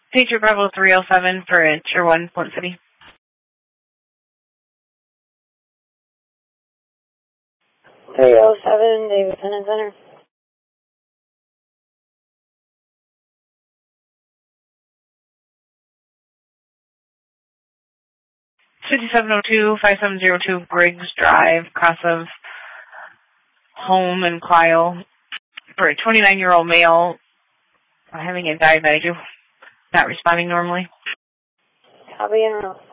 Patriot Bravo 307 for Tier 1, Port City. 307, David Penn Center. $5702-5702 Briggs Drive, cross of Home and Clio, for a 29-year-old male having a diabetic, not responding normally. Copy and roll.